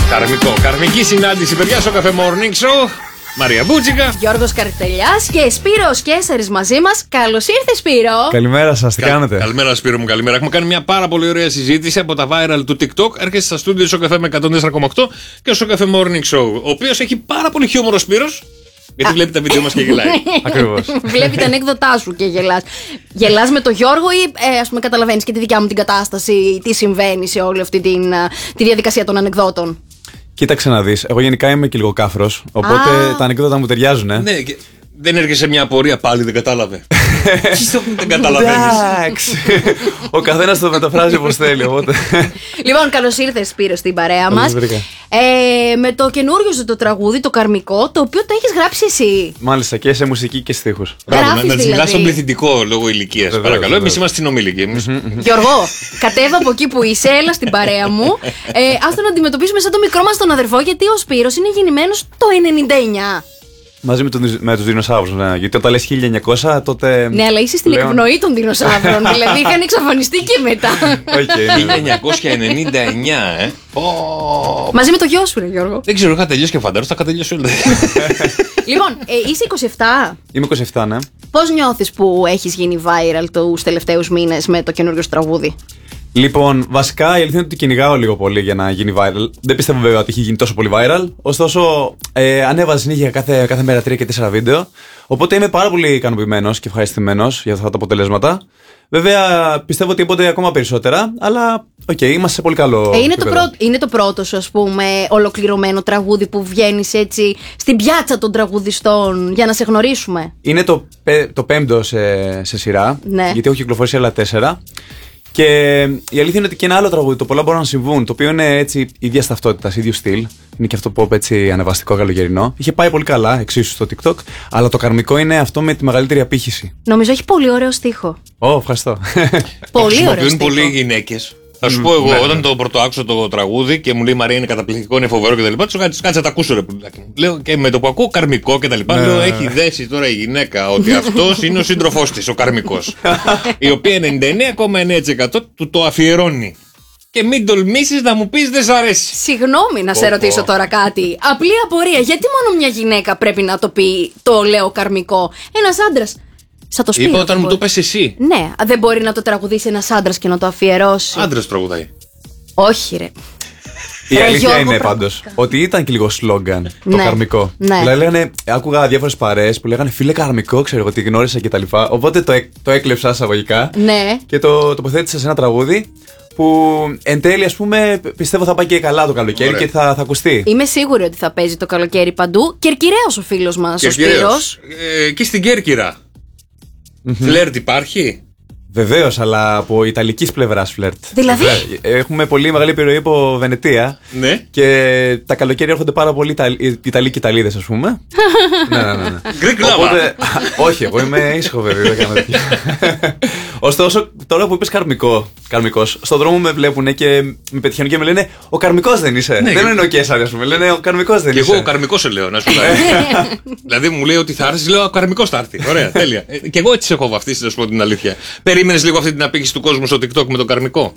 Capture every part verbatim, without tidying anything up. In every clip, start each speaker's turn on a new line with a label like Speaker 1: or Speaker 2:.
Speaker 1: Καρμικό. Καρμική συνάντηση, παιδιά, στο Cafe Morning Show. Μαρία Μπούτσικα.
Speaker 2: Γιώργος Καρτελιάς και Σπύρος Κέσσαρης μαζί μας. Καλώς ήρθε, Σπύρο.
Speaker 3: Καλημέρα σας, τι
Speaker 1: Κα...
Speaker 3: κάνετε?
Speaker 1: Καλημέρα, Σπύρο μου, καλημέρα. Έχουμε κάνει μια πάρα πολύ ωραία συζήτηση από τα viral του TikTok. Έρχεσαι στα στούντιο στο Cafe με εκατόν τέσσερα κόμμα οκτώ και στο Cafe Morning Show. Ο οποίος έχει πάρα πολύ χιούμορο, Σπύρος. Γιατί βλέπει τα βίντεο μας και γελάει.
Speaker 3: Ακριβώς.
Speaker 2: Βλέπει τα ανέκδοτά σου και γελάς. Γελάς με το Γιώργο ή ε, ας πούμε καταλαβαίνεις και τη δικιά μου την κατάσταση, τι συμβαίνει σε όλη αυτή την, τη διαδικασία των ανεκδότων?
Speaker 3: Κοίταξε να δεις, εγώ γενικά είμαι και λίγο κάφρος, οπότε
Speaker 2: Α.
Speaker 3: τα ανεκδότα μου ταιριάζουν. Ε.
Speaker 1: Ναι, και δεν έρχεσαι μια απορία πάλι, δεν κατάλαβε. Δεν καταλαβαίνεις.
Speaker 3: Εντάξει. Ο καθένας το μεταφράζει όπως θέλει, οπότε.
Speaker 2: Λοιπόν, καλώς ήρθες, Σπύρο, στην παρέα μας. Ε, με το καινούριο σου το τραγούδι, το Καρμικό, το οποίο το έχεις γράψει εσύ.
Speaker 3: Μάλιστα, και σε μουσική και στίχους.
Speaker 1: Μπράβο, να
Speaker 2: Γράφεις
Speaker 1: τη μιλάς
Speaker 2: δηλαδή.
Speaker 1: στον πληθυντικό λόγω ηλικίας.
Speaker 3: Βεβαίως,
Speaker 1: Παρακαλώ, εμείς
Speaker 3: βεβαίως.
Speaker 1: είμαστε συνομήλικοι. εμείς.
Speaker 2: Γιώργο, κατέβα από εκεί που είσαι, έλα στην παρέα μου. Ε, ας τον αντιμετωπίσουμε σαν το μικρό μας τον αδερφό, γιατί ο Σπύρος είναι γεννημένος το ενενήντα εννιά.
Speaker 3: Μαζί με, τον, με τους δεινοσαύρους, ναι. Γιατί όταν λες χίλια εννιακόσια, τότε.
Speaker 2: Ναι, αλλά είσαι στην
Speaker 3: πλέον-
Speaker 2: εκπνοή των δεινοσαύρων. Δηλαδή είχαν εξαφανιστεί και μετά.
Speaker 3: Οκ, ναι, ναι.
Speaker 1: χίλια εννιακόσια ενενήντα εννιά, ε. Πω.
Speaker 2: Μαζί με το γιο σου, ρε Γιώργο.
Speaker 1: Δεν ξέρω, είχα τελειώσει και φαντάρω, θα είχα τελειώσει όλα.
Speaker 2: Λοιπόν, ε, είσαι είκοσι επτά.
Speaker 3: Είμαι είκοσι επτά, ναι.
Speaker 2: Πώς νιώθεις που έχεις γίνει viral τους τελευταίους μήνες με το καινούριο σου τραγούδι?
Speaker 3: Λοιπόν, βασικά η αλήθεια είναι ότι κυνηγάω λίγο πολύ για να γίνει viral. Δεν πιστεύω βέβαια ότι έχει γίνει τόσο πολύ viral. Ωστόσο, ε, ανέβαζα συνέχεια κάθε, κάθε μέρα τρία και τέσσερα βίντεο. Οπότε είμαι πάρα πολύ ικανοποιημένος και ευχαριστημένος για αυτά τα αποτελέσματα. Βέβαια, πιστεύω ότι είπονται ακόμα περισσότερα, αλλά οκ, okay, είμαστε σε πολύ καλό.
Speaker 2: Ε, είναι, το
Speaker 3: επίπεδο.
Speaker 2: πρώτο, είναι το πρώτο σου, ας πούμε, ολοκληρωμένο τραγούδι που βγαίνεις έτσι στην πιάτσα των τραγουδιστών για να σε γνωρίσουμε.
Speaker 3: Είναι το, πέ- το πέμπτο σε, σε σειρά.
Speaker 2: Ναι.
Speaker 3: Γιατί έχω κυκλοφορήσει άλλα τέσσερα. Και η αλήθεια είναι ότι και ένα άλλο τραγούδι, το Πολλά μπορούν να συμβούν, το οποίο είναι έτσι ίδια ταυτότητα, ίδιο στυλ. Είναι και αυτό pop έτσι ανεβαστικό καλοκαιρινό. Είχε πάει πολύ καλά εξίσου στο TikTok. Αλλά το καρμικό είναι αυτό με τη μεγαλύτερη απήχηση.
Speaker 2: Νομίζω έχει πολύ ωραίο στίχο.
Speaker 3: Ω, ευχαριστώ.
Speaker 1: Το
Speaker 2: Πολύ ωραίο
Speaker 1: χρησιμοποιούν
Speaker 2: στίχο.
Speaker 1: πολλοί οι γυναίκες. Θα σου πω εγώ,
Speaker 3: ναι,
Speaker 1: όταν
Speaker 3: ναι.
Speaker 1: το πρώτο άκουσα το τραγούδι και μου λέει Μαρία είναι καταπληκτικό, είναι φοβερό κτλ. Του κάτσε κάτσε να τα ακούσω, ρε πουλάκι μου. Λέω και με το που ακούω καρμικό κτλ.
Speaker 3: Ναι.
Speaker 1: Λέω έχει δέσει τώρα η γυναίκα ότι αυτός είναι ο σύντροφός της, ο καρμικός. Η οποία ενενήντα εννέα κόμμα εννέα τοις εκατό του το αφιερώνει. Και μην τολμήσεις να μου πεις δεν σ' αρέσει.
Speaker 2: Συγγνώμη να σε
Speaker 1: Πω,
Speaker 2: ρωτήσω
Speaker 1: πω.
Speaker 2: τώρα κάτι. Απλή απορία. Γιατί μόνο μια γυναίκα πρέπει να το πει το λέω καρμικό? Ένας άντρας. Σαν το Σπύρο.
Speaker 1: Είπα όταν
Speaker 2: που
Speaker 1: μου το
Speaker 2: μπορεί-
Speaker 1: πες εσύ.
Speaker 2: Ναι, δεν μπορεί να το τραγουδήσει ένας άντρας και να το αφιερώσει.
Speaker 1: Άντρας τραγουδάει.
Speaker 2: Όχι, ρε.
Speaker 3: Η
Speaker 2: Ρε,
Speaker 3: αλήθεια
Speaker 2: Γιώργο,
Speaker 3: είναι
Speaker 2: πραγματικά.
Speaker 3: πάντως ότι ήταν και λίγο σλόγγαν το
Speaker 2: Ναι.
Speaker 3: καρμικό.
Speaker 2: Ναι.
Speaker 3: Δηλαδή λέγανε, άκουγα διάφορες παρέες που λέγανε φίλε καρμικό, ξέρω εγώ τι γνώρισα κτλ. Οπότε το, έκ- το έκλεψα εισαγωγικά
Speaker 2: Ναι.
Speaker 3: και το τοποθέτησα σε ένα τραγούδι που εν τέλει, ας πούμε, πιστεύω θα πάει και καλά το καλοκαίρι
Speaker 1: Ωραία.
Speaker 3: και θα, θα ακουστεί.
Speaker 2: Είμαι σίγουρη ότι θα παίζει το καλοκαίρι παντού. Κερκυραίος ο φίλος μας, ο Σπύρος.
Speaker 1: Κερκυραίος. Ε, εκεί στην Κέρκυρα. Φλερτ υπάρχει.
Speaker 3: Βεβαίως, αλλά από ιταλικής πλευράς φλερτ.
Speaker 2: Δηλαδή?
Speaker 3: Βέβαια. Έχουμε πολύ μεγάλη επιρροή από Βενετία.
Speaker 1: Ναι.
Speaker 3: Και τα καλοκαίρια έρχονται πάρα πολλοί Ιταλ- Ιταλοί και Ιταλίδες, ας πούμε. ναι, ναι, ναι. ναι.
Speaker 1: Greek lover.
Speaker 3: Οπότε, όχι, εγώ είμαι ήσυχο βέβαια. δεν κάνω τέτοια. Ωστόσο, τώρα που είπες καρμικό, καρμικός, στον δρόμο με βλέπουν και με πετυχαίνουν και με λένε Ο καρμικός δεν είσαι.
Speaker 1: Ναι,
Speaker 3: δεν
Speaker 1: και-
Speaker 3: είναι ο Κέσσαρη, ας πούμε. Λένε Ο καρμικός δεν
Speaker 1: Και
Speaker 3: είσαι.
Speaker 1: εγώ ο καρμικός σε λέω, να σου πω. Δηλαδή μου λέει ότι θα έρθει, λέω ο καρμικός θα έρθει. Ωραία, τέλεια. Ε, Και εγώ έτσι σε έχω βαφτίσει, να σου πω την αλήθεια. Περίμενες λίγο αυτή την απήχηση του κόσμου στο TikTok με τον καρμικό.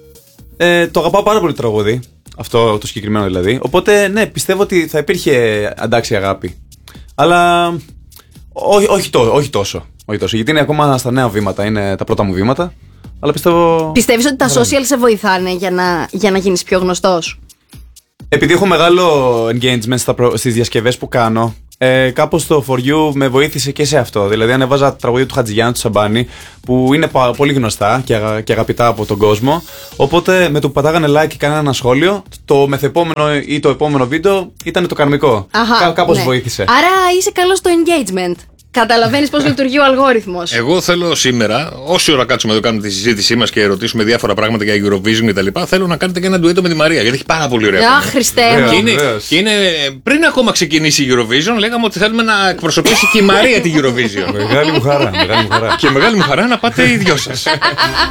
Speaker 3: Ε, το αγαπάω πάρα πολύ το τραγούδι. Αυτό το συγκεκριμένο δηλαδή. Οπότε, ναι, πιστεύω ότι θα υπήρχε αντάξει αγάπη. Αλλά όχι, όχι, τό- όχι τόσο. Όχι τόσο. Γιατί είναι ακόμα στα νέα βήματα. Είναι τα πρώτα μου βήματα. Αλλά πιστεύω.
Speaker 2: Πιστεύεις ότι τα social σε βοηθάνε για να, για να γίνεις πιο γνωστός?
Speaker 3: Επειδή έχω μεγάλο engagement στα προ... στις διασκευές που κάνω, ε, κάπως το For You με βοήθησε και σε αυτό. Δηλαδή, ανεβάζα τραγούδια του Χατζηγιάννη, του Σαμπάνη, που είναι πα- πολύ γνωστά και, αγα... και αγαπητά από τον κόσμο. Οπότε, με το που πατάγανε like και κάνανε ένα σχόλιο, το μεθεπόμενο ή το επόμενο βίντεο ήταν το καρμικό.
Speaker 2: Αχα,
Speaker 3: Κα... Κάπως
Speaker 2: ναι.
Speaker 3: βοήθησε.
Speaker 2: Άρα είσαι καλός στο engagement. Καταλαβαίνεις πώς λειτουργεί ο αλγόριθμος.
Speaker 1: Εγώ θέλω σήμερα, όση ώρα κάτσουμε εδώ κάνουμε τη συζήτησή μας και ρωτήσουμε διάφορα πράγματα για Eurovision κτλ., θέλω να κάνετε και ένα ντουέτο με τη Μαρία, γιατί έχει πάρα πολύ ωραία.
Speaker 2: Αχ,
Speaker 1: πράγματα.
Speaker 2: Χριστέ
Speaker 3: Βέβαια.
Speaker 2: μου.
Speaker 1: Και είναι,
Speaker 3: βεβαίως.
Speaker 1: και είναι πριν ακόμα ξεκινήσει η Eurovision, λέγαμε ότι θέλουμε να εκπροσωπήσει και η Μαρία την Eurovision.
Speaker 3: Μεγάλη μου χαρά. Μεγάλη μου χαρά.
Speaker 1: Και μεγάλη μου χαρά να πάτε οι δυο σας.